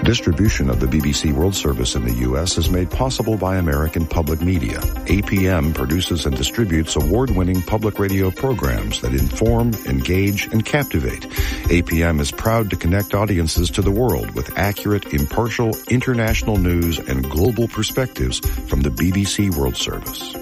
distribution of the BBC World Service in the U.S. is made possible by American Public Media. APM produces and distributes award-winning public radio programs that inform, engage, and captivate. APM is proud to connect audiences to the world with accurate, impartial, international news and global perspectives from the BBC World Service.